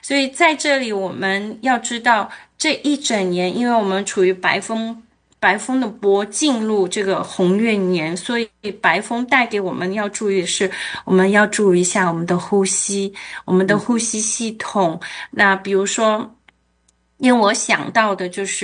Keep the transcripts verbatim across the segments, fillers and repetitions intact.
所以在这里我们要知道，这一整年，因为我们处于白风白风的波进入这个红月年，所以白风带给我们要注意的是，我们要注意一下我们的呼吸，我们的呼吸系统。那比如说，因为我想到的就是，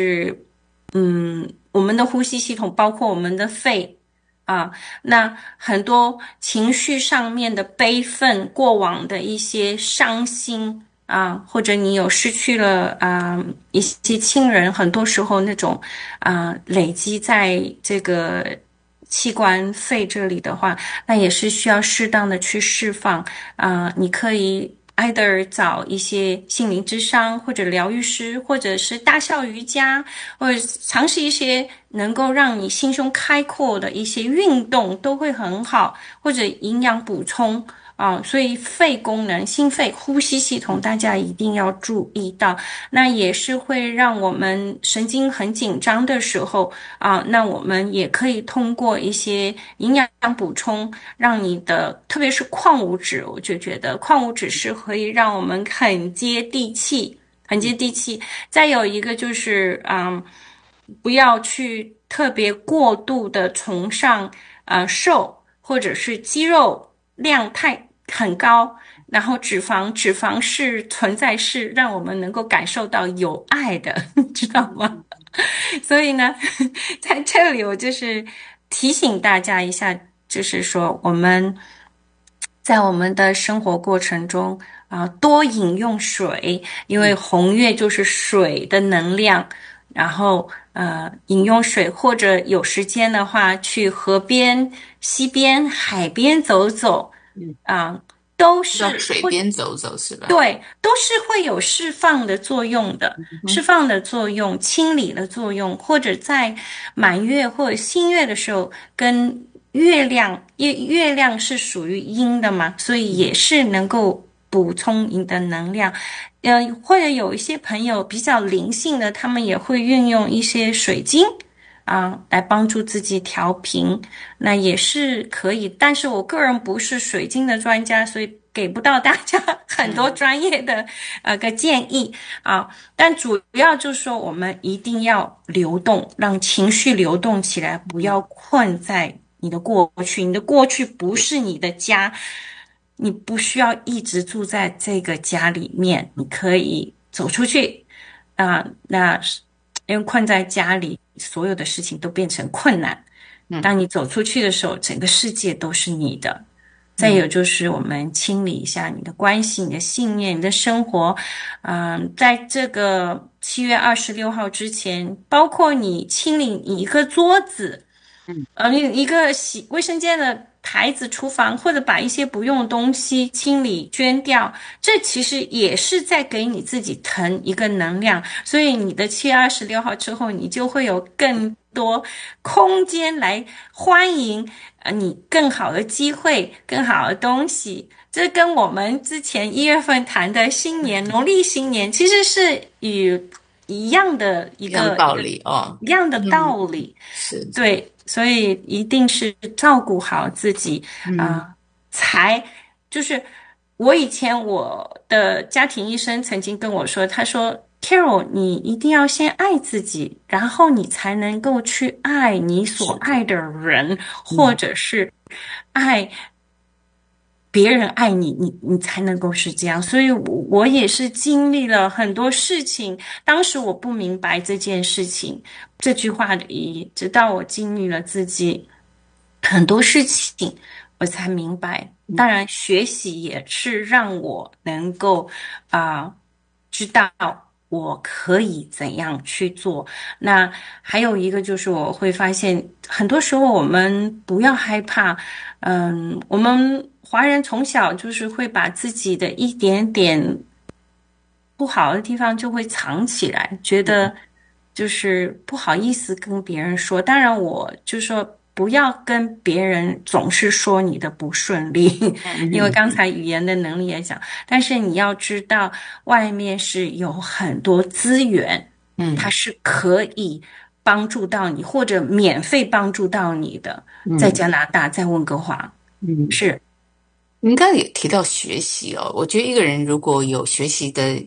嗯，我们的呼吸系统包括我们的肺啊，那很多情绪上面的悲愤，过往的一些伤心啊，或者你有失去了啊一些亲人，很多时候那种啊累积在这个器官肺这里的话，那也是需要适当的去释放啊。你可以 either 找一些心灵咨商，或者疗愈师，或者是大笑瑜伽，或者尝试一些能够让你心胸开阔的一些运动，都会很好，或者营养补充。啊，所以肺功能、心肺呼吸系统，大家一定要注意到。那也是会让我们神经很紧张的时候啊，那我们也可以通过一些营养补充，让你的，特别是矿物质，我就觉得矿物质是可以让我们很接地气，很接地气。再有一个就是，嗯，不要去特别过度的崇尚呃瘦或者是肌肉量太很高，然后脂肪脂肪是存在是让我们能够感受到有爱的，你知道吗？所以呢，在这里我就是提醒大家一下，就是说我们在我们的生活过程中啊，多饮用水，因为红月就是水的能量。然后呃，饮用水，或者有时间的话，去河边、溪边、海边走走， 嗯， 啊、都到是会水边走走是吧？ 对，都是会有释放的作用的，释嗯放的作用，清理的作用，或者在满月或者新月的时候，跟月亮，月月亮是属于阴的嘛，所以也是能够补充你的能量。呃，或者有一些朋友比较灵性的，他们也会运用一些水晶啊，来帮助自己调频，那也是可以。但是我个人不是水晶的专家，所以给不到大家很多嗯专业的呃个建议啊。但主要就是说，我们一定要流动，让情绪流动起来，不要困在你的过去。你的过去不是你的家，你不需要一直住在这个家里面，你可以走出去啊。那因为困在家里，所有的事情都变成困难。 嗯当你走出去的时候，整个世界都是你的。再嗯有就是我们清理一下你的关系、你的信念、你的生活。嗯，在这个七月二十六号之前，包括你清理你一个桌子， 嗯呃，你一个洗卫生间的台子、厨房，或者把一些不用的东西清理捐掉，这其实也是在给你自己腾一个能量。所以你的七月二十六号之后，你就会有更多空间来欢迎呃你更好的机会、更好的东西。这跟我们之前一月份谈的新年、农历新年其实是与一样的一一样个一个道理哦。 一样的嗯， 道理。 是。 对，所以一定是照顾好自己啊、 嗯呃才就是我以前我的家庭医生曾经跟我说，他说 Carol，你一定要先爱自己，然后你才能够去爱你所是。 爱的人，或嗯者是爱别人爱你，你你才能够是这样。所以我，我也是经历了很多事情。当时我不明白这件事情，这句话的意义，直到我经历了自己很多事情，我才明白。当然，学习也是让我能够啊、呃知道我可以怎样去做。那还有一个就是，我会发现很多时候我们不要害怕。嗯，我们华人从小就是会把自己的一点点不好的地方就会藏起来，觉得就是不好意思跟别人说。当然，我就说不要跟别人总是说你的不顺利，因为嗯刚才语言的能力也讲。但是你要知道，外面是有很多资源，它嗯是可以帮助到你，或者免费帮助到你的。在嗯加拿大，在温哥华。 嗯。 是。 您刚刚也提到学习哦，我觉得一个人如果有学习的